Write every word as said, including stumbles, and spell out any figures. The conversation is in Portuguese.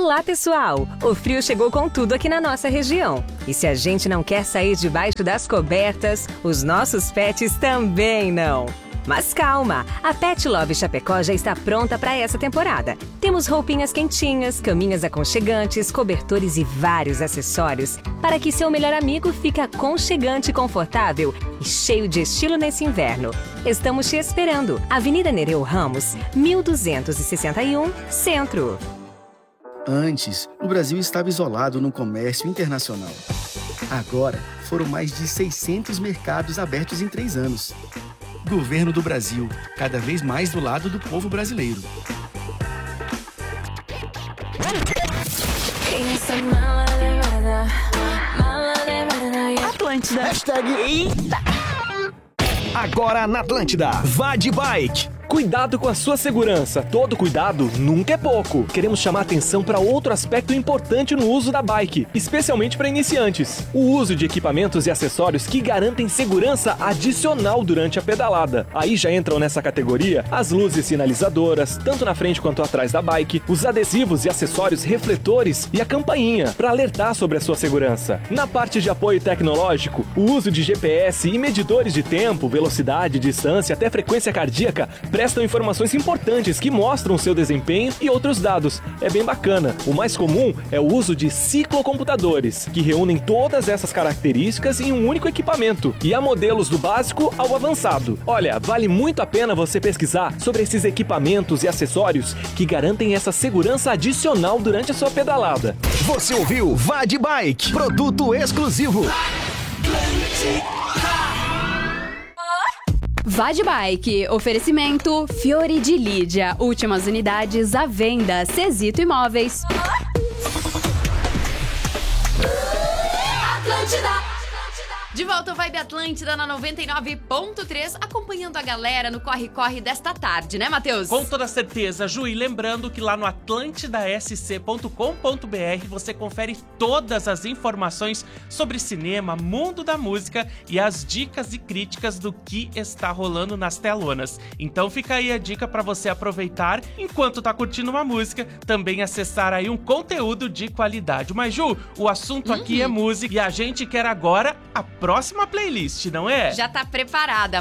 Olá, pessoal! O frio chegou com tudo aqui na nossa região. E se a gente não quer sair debaixo das cobertas, os nossos pets também não. Mas calma, a Pet Love Chapecó já está pronta para essa temporada. Temos roupinhas quentinhas, caminhas aconchegantes, cobertores e vários acessórios para que seu melhor amigo fique aconchegante, confortável e cheio de estilo nesse inverno. Estamos te esperando. Avenida Nereu Ramos, mil duzentos e sessenta e um, Centro. Antes, o Brasil estava isolado no comércio internacional. Agora, foram mais de seiscentos mercados abertos em três anos. Governo do Brasil, cada vez mais do lado do povo brasileiro. Atlântida. Hashtag Eita. Agora na Atlântida, vá de bike. Cuidado com a sua segurança. Todo cuidado nunca é pouco. Queremos chamar atenção para outro aspecto importante no uso da bike, especialmente para iniciantes. O uso de equipamentos e acessórios que garantem segurança adicional durante a pedalada. Aí já entram nessa categoria as luzes sinalizadoras, tanto na frente quanto atrás da bike, os adesivos e acessórios refletores e a campainha, para alertar sobre a sua segurança. Na parte de apoio tecnológico, o uso de G P S e medidores de tempo, velocidade, distância, até frequência cardíaca, prestam informações importantes que mostram o seu desempenho e outros dados. É bem bacana. O mais comum é o uso de ciclocomputadores, que reúnem todas essas características em um único equipamento. E há modelos do básico ao avançado. Olha, vale muito a pena você pesquisar sobre esses equipamentos e acessórios que garantem essa segurança adicional durante a sua pedalada. Você ouviu Vá de Bike, produto exclusivo. Vá de Bike, oferecimento Fiore de Lídia, últimas unidades à venda, Cezito Imóveis. Atlântida. De volta ao Vibe Atlântida na noventa e nove ponto três, acompanhando a galera no corre-corre desta tarde, né, Matheus? Com toda certeza, Ju, e lembrando que lá no atlântida s c ponto com ponto b r você confere todas as informações sobre cinema, mundo da música e as dicas e críticas do que está rolando nas telonas. Então fica aí a dica para você aproveitar enquanto tá curtindo uma música, também acessar aí um conteúdo de qualidade. Mas, Ju, o assunto uhum. aqui é música e a gente quer agora a próxima playlist, não é? Já tá preparada.